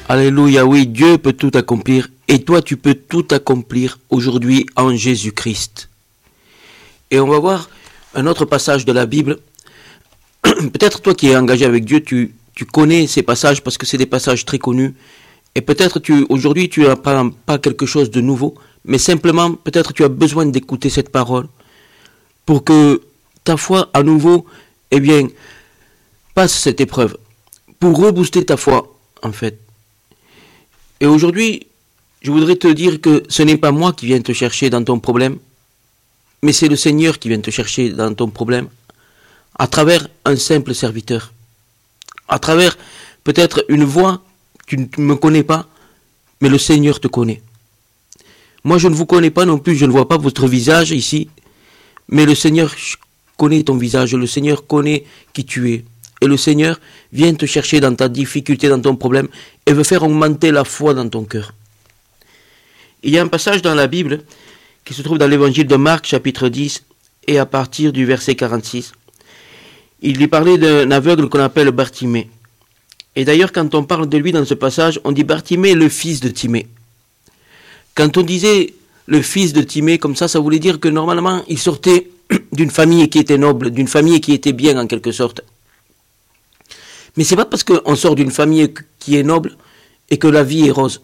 Alléluia, oui, Dieu peut tout accomplir. Et toi, tu peux tout accomplir aujourd'hui en Jésus-Christ. Et on va voir un autre passage de la Bible. Peut-être toi qui es engagé avec Dieu, tu connais ces passages parce que c'est des passages très connus. Et peut-être aujourd'hui tu n'apprends pas quelque chose de nouveau, mais simplement peut-être tu as besoin d'écouter cette parole pour que ta foi à nouveau, passe cette épreuve. Pour rebooster ta foi, en fait. Et aujourd'hui, je voudrais te dire que ce n'est pas moi qui viens te chercher dans ton problème, mais c'est le Seigneur qui vient te chercher dans ton problème, à travers un simple serviteur, à travers peut-être une voix, tu ne me connais pas, mais le Seigneur te connaît. Moi je ne vous connais pas non plus, je ne vois pas votre visage ici, mais le Seigneur connaît ton visage, le Seigneur connaît qui tu es. Et le Seigneur vient te chercher dans ta difficulté, dans ton problème, et veut faire augmenter la foi dans ton cœur. Il y a un passage dans la Bible qui se trouve dans l'évangile de Marc, chapitre 10, et à partir du verset 46. Il y parlait d'un aveugle qu'on appelle Bartimée. Et d'ailleurs, quand on parle de lui dans ce passage, on dit Bartimée, le fils de Timée. Quand on disait le fils de Timée, comme ça voulait dire que normalement, il sortait d'une famille qui était noble, d'une famille qui était bien en quelque sorte. Mais c'est pas parce qu'on sort d'une famille qui est noble et que la vie est rose.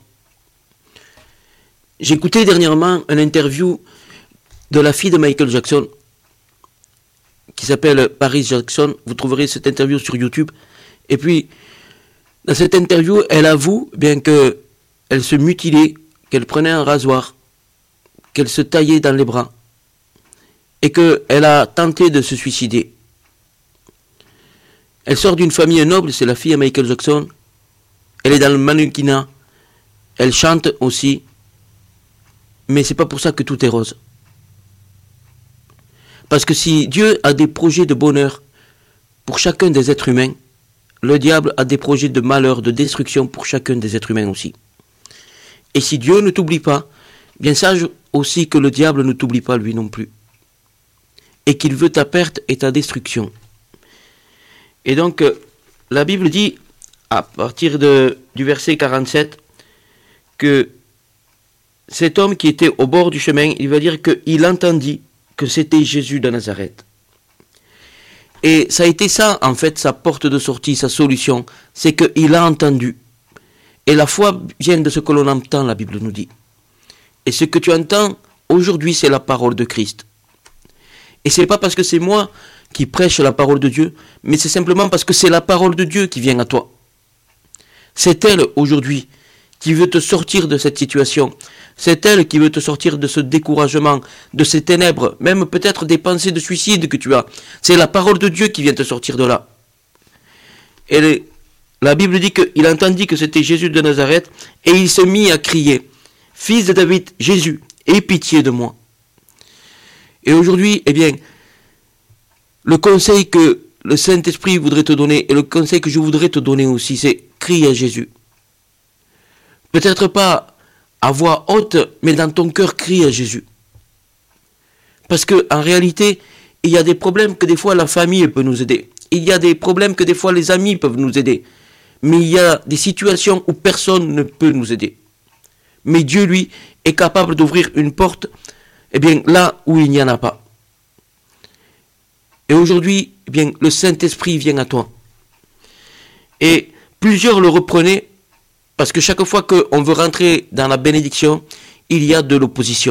J'ai écouté dernièrement une interview de la fille de Michael Jackson, qui s'appelle Paris Jackson. Vous trouverez cette interview sur YouTube. Et puis, dans cette interview, elle avoue bien qu'elle se mutilait, qu'elle prenait un rasoir, qu'elle se taillait dans les bras, et qu'elle a tenté de se suicider. Elle sort d'une famille noble, c'est la fille de Michael Jackson. Elle est dans le mannequinat. Elle chante aussi. Mais c'est pas pour ça que tout est rose. Parce que si Dieu a des projets de bonheur pour chacun des êtres humains, le diable a des projets de malheur, de destruction pour chacun des êtres humains aussi. Et si Dieu ne t'oublie pas, bien sache aussi que le diable ne t'oublie pas lui non plus. Et qu'il veut ta perte et ta destruction. Et donc, la Bible dit, à partir du verset 47, que cet homme qui était au bord du chemin, il va dire qu'il entendit que c'était Jésus de Nazareth. Et ça a été ça, en fait, sa porte de sortie, sa solution, c'est qu'il a entendu. Et la foi vient de ce que l'on entend, la Bible nous dit. Et ce que tu entends aujourd'hui, c'est la parole de Christ. Et c'est pas parce que c'est moi qui prêche la parole de Dieu, mais c'est simplement parce que c'est la parole de Dieu qui vient à toi. C'est elle, aujourd'hui, qui veut te sortir de cette situation. C'est elle qui veut te sortir de ce découragement, de ces ténèbres, même peut-être des pensées de suicide que tu as. C'est la parole de Dieu qui vient te sortir de là. Et la Bible dit qu'il entendit que c'était Jésus de Nazareth, et il se mit à crier, « Fils de David, Jésus, aie pitié de moi !» Et aujourd'hui, le conseil que le Saint-Esprit voudrait te donner, et le conseil que je voudrais te donner aussi, c'est crie à Jésus. Peut-être pas à voix haute, mais dans ton cœur, crie à Jésus. Parce qu'en réalité, il y a des problèmes que des fois la famille peut nous aider. Il y a des problèmes que des fois les amis peuvent nous aider. Mais il y a des situations où personne ne peut nous aider. Mais Dieu, lui, est capable d'ouvrir une porte, là où il n'y en a pas. Et aujourd'hui, le Saint-Esprit vient à toi. Et plusieurs le reprenaient, parce que chaque fois qu'on veut rentrer dans la bénédiction, il y a de l'opposition.